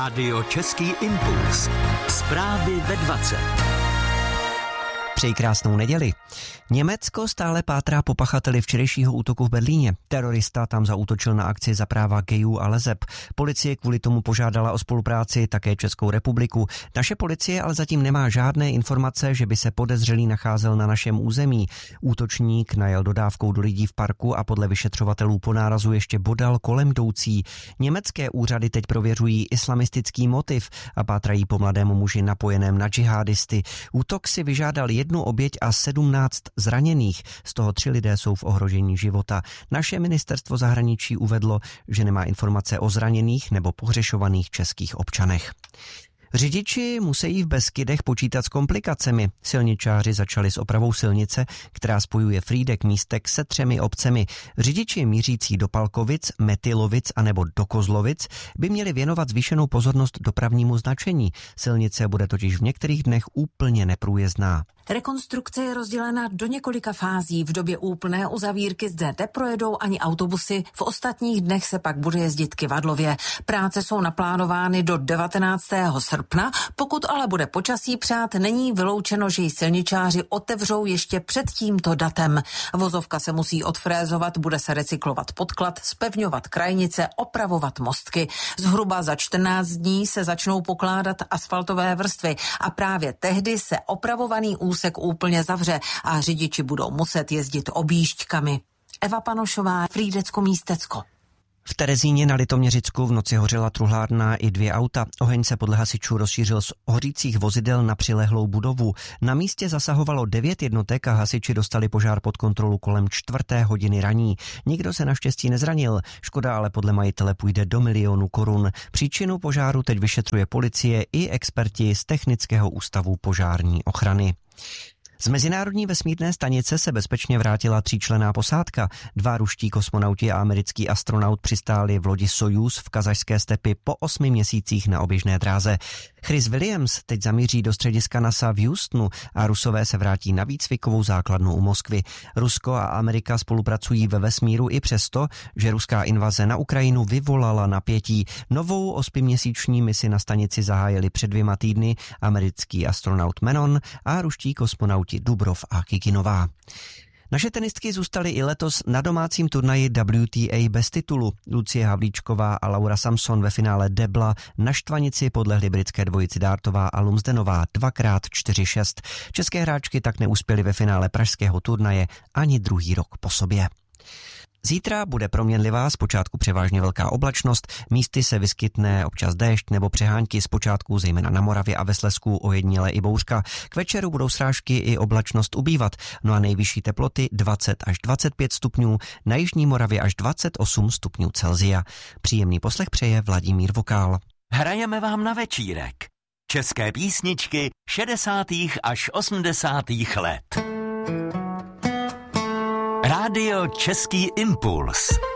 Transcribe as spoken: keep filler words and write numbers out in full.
Rádio Český impuls. Zprávy ve dvacet. Přeji krásnou neděli. Německo stále pátrá po pachateli včerejšího útoku v Berlíně. Terorista tam zaútočil na akci za práva gayů a leseb. Policie kvůli tomu požádala o spolupráci také Českou republiku. Naše policie ale zatím nemá žádné informace, že by se podezřelý nacházel na našem území. Útočník najel dodávkou do lidí v parku a podle vyšetřovatelů po nárazu ještě bodal kolem jdoucí. Německé úřady teď prověřují islamistický motiv a pátrají po mladému muži napojeném na džihadisty. Útok si vyžádal jednu oběť a sedmnáct zraněných, z toho tři lidé jsou v ohrožení života. Naše ministerstvo zahraničí uvedlo, že nemá informace o zraněných nebo pohřešovaných českých občanech. Řidiči musí v Beskydech počítat s komplikacemi. Silničáři začali s opravou silnice, která spojuje Frýdek-Místek se třemi obcemi. Řidiči mířící do Palkovic, Metylovic a nebo do Kozlovic by měli věnovat zvýšenou pozornost dopravnímu značení. Silnice bude totiž v některých dnech úplně neprůjezdná. Rekonstrukce je rozdělena do několika fází. V době úplné uzavírky zde neprojedou ani autobusy, v ostatních dnech se pak bude jezdit kyvadlově. Práce jsou naplánovány do devatenáctého srpna, pokud ale bude počasí přát, není vyloučeno, že ji silničáři otevřou ještě před tímto datem. Vozovka se musí odfrézovat, bude se recyklovat podklad, zpevňovat krajnice, opravovat mostky. Zhruba za čtrnáct dní se začnou pokládat asfaltové vrstvy a právě tehdy se opravovaný úsek úplně zavře a řidiči budou muset jezdit objížďkami. Eva Panošová, Frýdecko-Místecko. V Terezíně na Litoměřicku v noci hořela truhlárna i dvě auta. Oheň se podle hasičů rozšířil z hořících vozidel na přilehlou budovu. Na místě zasahovalo devět jednotek a hasiči dostali požár pod kontrolu kolem čtvrté hodiny raní. Nikdo se naštěstí nezranil. Škoda ale podle majitele půjde do milionu korun. Příčinu požáru teď vyšetřuje policie i experti z Technického ústavu požární ochrany. Z Mezinárodní vesmírné stanice se bezpečně vrátila tříčlenná posádka. Dva ruští kosmonauti a americký astronaut přistáli v lodi Sojuz v kazašské stepi po osmi měsících na oběžné dráze. Chris Williams teď zamíří do střediska NASA v Houstonu a Rusové se vrátí na výcvikovou základnu u Moskvy. Rusko a Amerika spolupracují ve vesmíru i přesto, že ruská invaze na Ukrajinu vyvolala napětí. Novou osmiměsíční misi na stanici zahájili před dvěma týdny americký astronaut Menon a ruští kosmonauti Dubrov a Kikinová. Naše tenistky zůstaly i letos na domácím turnaji W T A bez titulu. Lucie Havlíčková a Laura Samson ve finále debla na štvanici podlehly britské dvojici Dártová a Lumsdenová dvakrát čtyři šest. České hráčky tak neuspěly ve finále pražského turnaje ani druhý rok po sobě. Zítra bude proměnlivá, zpočátku převážně velká oblačnost, místy se vyskytne občas déšť nebo přehánky, zpočátku zejména na Moravě a ve Slezsku ojediněle i bouřka. K večeru budou srážky i oblačnost ubývat, no a nejvyšší teploty dvacet až dvacet pět stupňů, na jižní Moravě až dvacet osm stupňů Celsia. Příjemný poslech přeje Vladimír Vokál. Hrajeme vám na večírek. České písničky šedesátých až osmdesátých let. Rádio Český impuls.